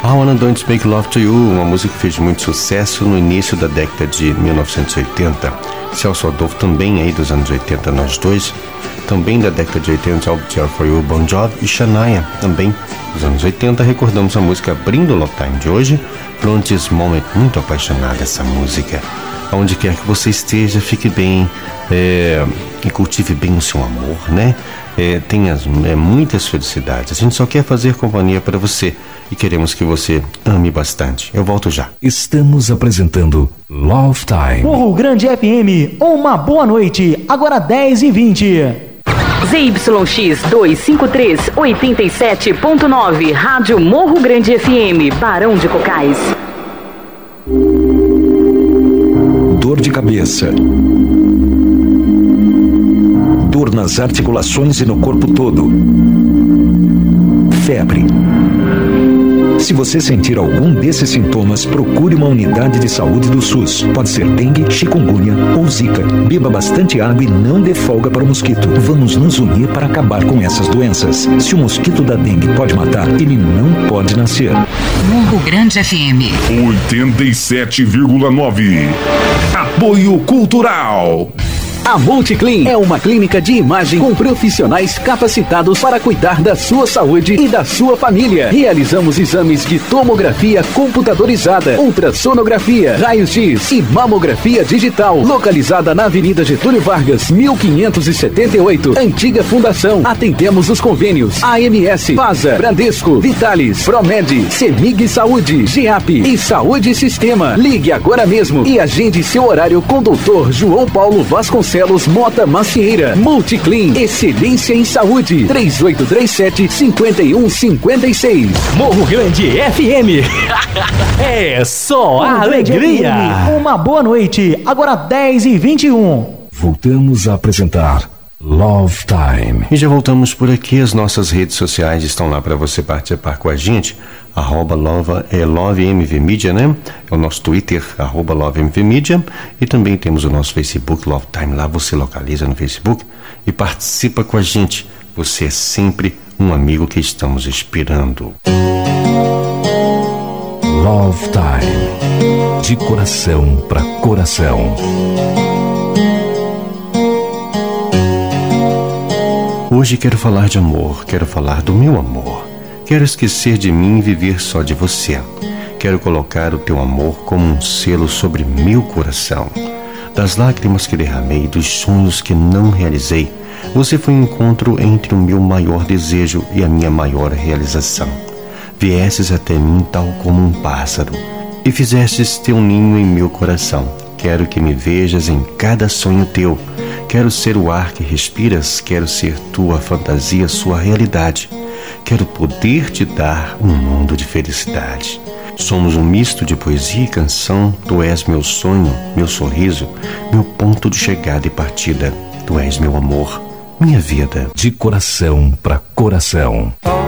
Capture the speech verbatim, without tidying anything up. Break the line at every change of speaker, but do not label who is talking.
I Wanna Don't Make Love to You, uma música que fez muito sucesso no início da década de mil novecentos e oitenta. Celso Adolfo também aí dos anos oitenta, nós dois. Também da década de oitenta, I'll Be There For You, Bon Jovi e Shania, também dos anos oitenta. Recordamos a música abrindo o Love Time de hoje, From This Moment, muito apaixonada essa música. Aonde quer que você esteja, fique bem é, e cultive bem o seu amor, né? É, tenha é, muitas felicidades. A gente só quer fazer companhia para você e queremos que você ame bastante. Eu volto já.
Estamos apresentando Love Time.
Morro Grande F M, uma boa noite, agora dez e vinte.
Z Y X duzentos e cinquenta e três, oitenta e sete ponto nove, Rádio Morro Grande F M, Barão de Cocais.
Dor de cabeça, dor nas articulações e no corpo todo, febre. Se você sentir algum desses sintomas, procure uma unidade de saúde do SUS. Pode ser dengue, chikungunya ou zika. Beba bastante água e não dê folga para o mosquito. Vamos nos unir para acabar com essas doenças. Se o mosquito da dengue pode matar, ele não pode nascer.
Morro Grande F M
oitenta e sete vírgula nove. Apoio Cultural.
A Multiclean é uma clínica de imagem com profissionais capacitados para cuidar da sua saúde e da sua família. Realizamos exames de tomografia computadorizada, ultrassonografia, raios-x e mamografia digital. Localizada na Avenida Getúlio Vargas, mil quinhentos e setenta e oito, Antiga Fundação. Atendemos os convênios A M S, Pasa, Bradesco, Vitalis, Promed, Semig Saúde, Giap e Saúde Sistema. Ligue agora mesmo e agende seu horário com o doutor João Paulo Vasconcelos Mota Macieira. Multiclean, excelência em saúde. três oito três sete, cinco um cinco seis.
Morro Grande F M. É só a alegria. F M, uma boa noite, agora dez e vinte e um.
Voltamos a apresentar Love Time.
E já voltamos por aqui, as nossas redes sociais estão lá para você participar com a gente. Arroba Love, é Love M V Media, né? É o nosso Twitter, arroba Love M V Media. E também temos o nosso Facebook, Love Time. Lá você localiza no Facebook e participa com a gente. Você é sempre um amigo que estamos esperando.
Love Time. De coração para coração.
Hoje quero falar de amor, quero falar do meu amor. Quero esquecer de mim e viver só de você. Quero colocar o teu amor como um selo sobre meu coração. Das lágrimas que derramei, dos sonhos que não realizei, você foi um encontro entre o meu maior desejo e a minha maior realização. Viesses até mim tal como um pássaro e fizestes teu ninho em meu coração. Quero que me vejas em cada sonho teu. Quero ser o ar que respiras, quero ser tua fantasia, sua realidade. Quero poder te dar um mundo de felicidade. Somos um misto de poesia e canção. Tu és meu sonho, meu sorriso, meu ponto de chegada e partida. Tu és meu amor, minha vida.
De coração para coração.